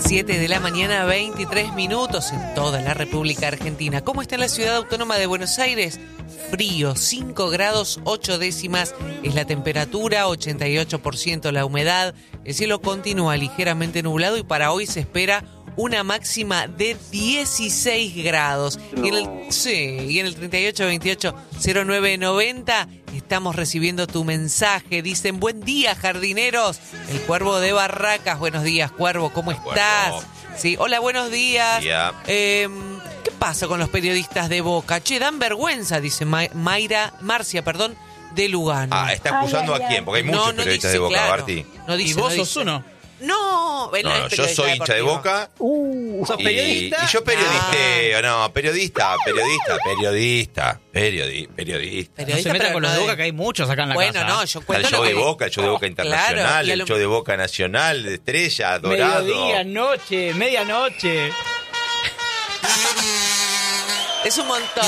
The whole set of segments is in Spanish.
7 de la mañana, 23 minutos en toda la República Argentina. ¿Cómo está en la ciudad autónoma de Buenos Aires? Frío, 5 grados 8 décimas es la temperatura, 88% la humedad. El cielo continúa ligeramente nublado y para hoy se espera una máxima de 16 grados. No. Y en el 3828-0990 estamos recibiendo tu mensaje. Dicen, buen día, jardineros. El Cuervo de Barracas. Buenos días, Cuervo, ¿cómo estás? Cuervo. Sí, hola, buenos días. Yeah. ¿Qué pasa con los periodistas de Boca? Che, dan vergüenza, dice Marcia, de Lugano. Ah, ¿está acusando a quién? Porque hay muchos periodistas de Boca, claro. Barti. No dice, ¿Y vos sos uno? No, yo soy hincha de Boca. ¿Sos periodista? Y yo periodisteo, no, periodista. No se metan con los de Boca, que hay muchos acá en la casa. Bueno, no, yo cuento el show de Boca, el show de Boca Internacional, claro, el show de Boca Nacional, de Estrella, Dorado. Medianoche. Es un montón.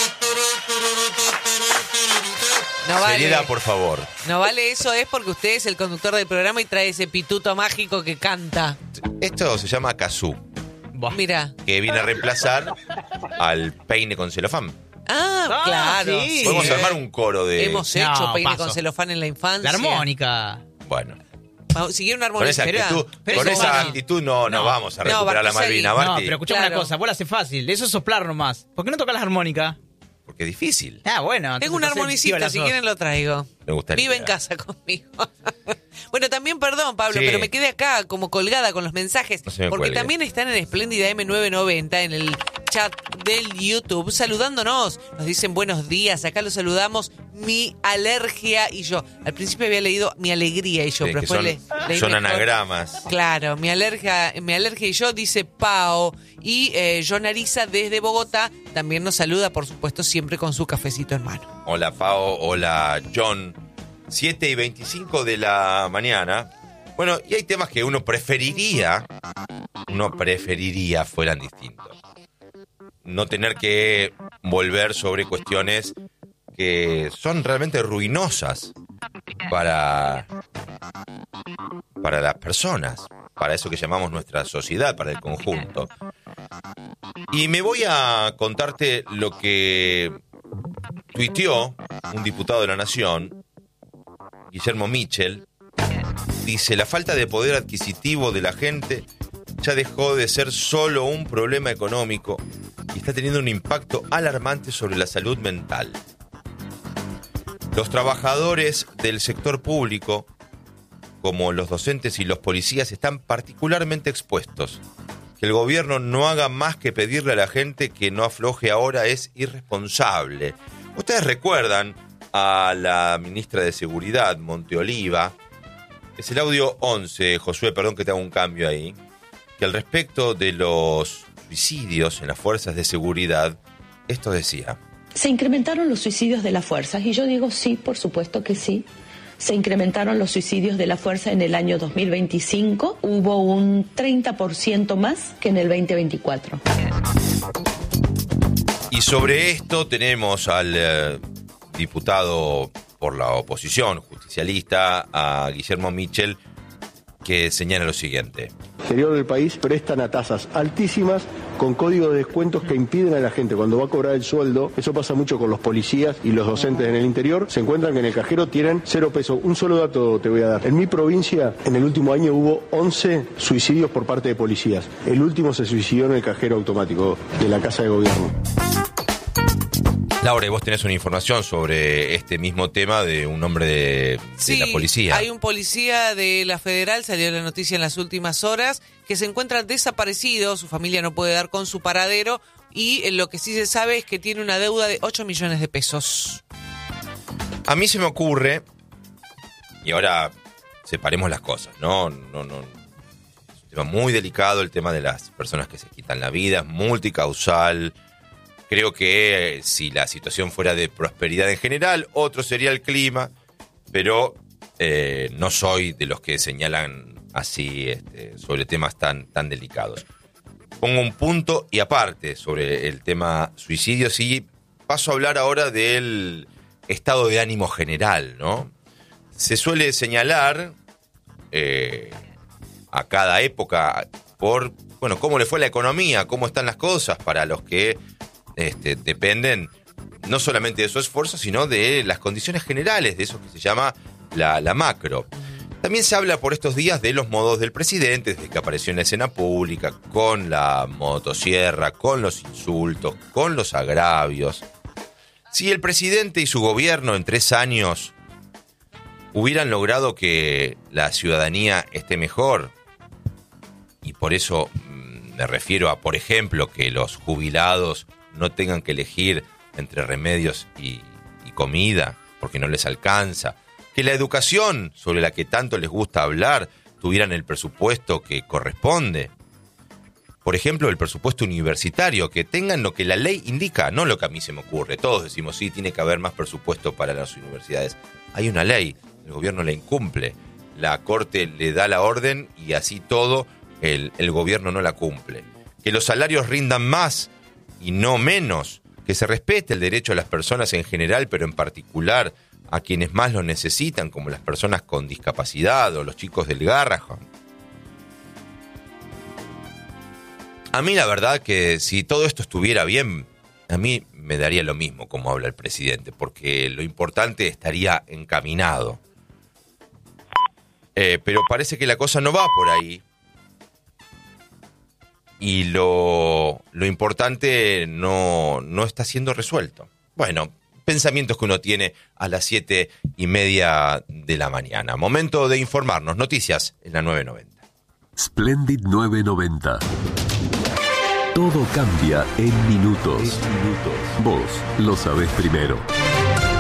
No vale. Seriedad, por favor. No vale, eso es porque usted es el conductor del programa y trae ese pituto mágico que canta. Esto se llama kazoo. Mira. Que viene a reemplazar al peine con celofán. Claro. Sí. Podemos armar un coro de... Hemos hecho peine con celofán en la infancia. La armónica. Bueno. Siguieron una armónica. Con esa actitud no vamos a recuperar la Malvina, Martí. No, pero escuchame una cosa, vos la haces fácil. Eso es soplar nomás. ¿Por qué no tocas la armónica? Porque es difícil. Bueno. Tengo un armonicista, si quieren lo traigo. Me gustaría. Vive en casa conmigo. Bueno, también perdón, Pablo, pero me quedé acá como colgada con los mensajes. No se me porque cuelgue. También están en Espléndida M990, en el chat del YouTube, saludándonos. Nos dicen buenos días, acá los saludamos. Mi alergia y yo. Al principio había leído mi alegría y yo, pero después leí son mejor. anagramas. Claro, mi alergia y yo, dice Pao. Y John Ariza desde Bogotá también nos saluda, por supuesto, siempre con su cafecito en mano. Hola, Pao. Hola, John. 7:25 de la mañana. Bueno, y hay temas que uno preferiría fueran distintos. No tener que volver sobre cuestiones que son realmente ruinosas para las personas, para eso que llamamos nuestra sociedad, para el conjunto. Y me voy a contarte lo que tuiteó un diputado de la Nación, Guillermo Michel. Dice, la falta de poder adquisitivo de la gente ya dejó de ser solo un problema económico y está teniendo un impacto alarmante sobre la salud mental. Los trabajadores del sector público, como los docentes y los policías, están particularmente expuestos. Que el gobierno no haga más que pedirle a la gente que no afloje ahora es irresponsable. Ustedes recuerdan a la ministra de Seguridad, Monteoliva. Es el audio 11, Josué, perdón que te haga un cambio ahí, que al respecto de los suicidios en las fuerzas de seguridad, esto decía. ¿Se incrementaron los suicidios de las fuerzas? Y yo digo sí, por supuesto que sí. Se incrementaron los suicidios de la fuerza en el año 2025. Hubo un 30% más que en el 2024. Y sobre esto tenemos al diputado por la oposición, justicialista, a Guillermo Michel, que señala lo siguiente. El exterior del país prestan a tasas altísimas con códigos de descuentos que impiden a la gente cuando va a cobrar el sueldo. Eso pasa mucho con los policías y los docentes en el interior. Se encuentran que en el cajero tienen 0 pesos. Un solo dato te voy a dar. En mi provincia, en el último año hubo 11 suicidios por parte de policías. El último se suicidó en el cajero automático de la Casa de Gobierno. Laura, y vos tenés una información sobre este mismo tema de un hombre de la policía. Hay un policía de la Federal, salió la noticia en las últimas horas, que se encuentra desaparecido, su familia no puede dar con su paradero y lo que sí se sabe es que tiene una deuda de 8 millones de pesos. A mí se me ocurre, y ahora separemos las cosas, no. Es un tema muy delicado el tema de las personas que se quitan la vida, es multicausal. Creo que si la situación fuera de prosperidad en general, otro sería el clima, pero no soy de los que señalan así sobre temas tan delicados. Pongo un punto y aparte sobre el tema suicidios y paso a hablar ahora del estado de ánimo general, ¿no? Se suele señalar a cada época por, bueno, cómo le fue la economía, cómo están las cosas para los que dependen no solamente de su esfuerzo, sino de las condiciones generales, de eso que se llama la macro. También se habla por estos días de los modos del presidente, desde que apareció en la escena pública, con la motosierra, con los insultos, con los agravios. Si el presidente y su gobierno en 3 años hubieran logrado que la ciudadanía esté mejor, y por eso me refiero a, por ejemplo, que los jubilados no tengan que elegir entre remedios y comida, porque no les alcanza, que la educación, sobre la que tanto les gusta hablar, tuvieran el presupuesto que corresponde. Por ejemplo, el presupuesto universitario, que tengan lo que la ley indica, no lo que a mí se me ocurre. Todos decimos, sí, tiene que haber más presupuesto para las universidades. Hay una ley, el gobierno la incumple, la Corte le da la orden y así todo el gobierno no la cumple. Que los salarios rindan más y no menos, que se respete el derecho a las personas en general, pero en particular a quienes más lo necesitan, como las personas con discapacidad o los chicos del Garrahan. A mí la verdad que si todo esto estuviera bien, a mí me daría lo mismo como habla el presidente, porque lo importante estaría encaminado. Pero parece que la cosa no va por ahí. Y lo importante no está siendo resuelto. Bueno, pensamientos que uno tiene a las 7:30 de la mañana. Momento de informarnos. Noticias en la 990. Splendid 990. Todo cambia en minutos. Vos lo sabés primero.